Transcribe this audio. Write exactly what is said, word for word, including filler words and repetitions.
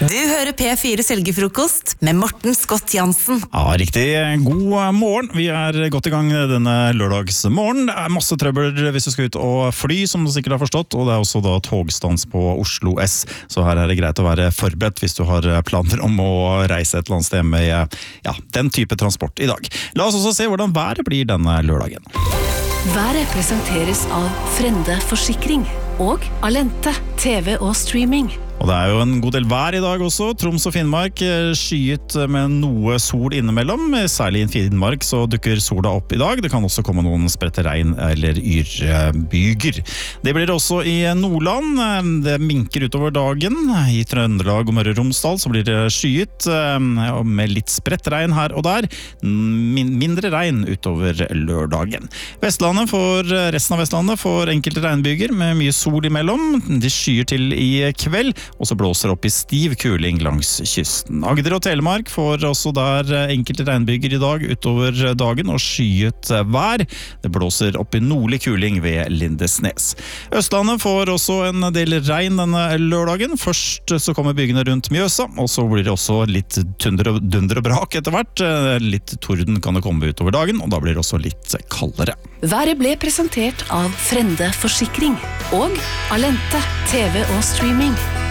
Du hører P fire Selgefrokost med Morten Scott Jansen. Ja, riktig. God morgen. Vi er godt i gang denne lørdagsmorgen. Det er masse trøbbel hvis du skal ut og fly, som du sikkert har forstått, og det er også da togstans på Oslo S. Så her er det greit å være forberedt hvis du har planer om å reise et eller annet sted med ja, den type transport i dag. La oss også se hvordan været blir denne lørdagen. Været presenteres av Frende Forsikring og Alente, T V og streaming. Og det er jo en god del vær i dag også. Troms og Finnmark skyet med noe sol innimellom. Særlig i Finnmark så dukker sola opp i dag. Det kan også komme noen spredte regn eller yrbyger. Det blir også i Nordland. Det minker utover dagen. I Trøndelag og Møre og Romsdal så blir det skyet med litt spredt regn her og der. Mindre regn utover lørdagen. Vestlandet for, resten av Vestlandet får enkelte regnbyger med mye sol imellom. De skyer til i kveld. Og så blåser opp i stiv kuling langs kysten. Agder og Telemark får også der enkelte regnbyger i dag utover dagen og skyet vær. Det blåser opp i nordlig kuling ved Lindesnes. Østlandet får også en del regn denne lørdagen. Først så kommer bygene rundt Mjøsa, og så blir det også litt tunder og, dunder og brak etter hvert. Litt torden kan det komme utover dagen, og da blir det også litt kaldere. Været ble presentert av Frende Forsikring og Alente, T V og streaming.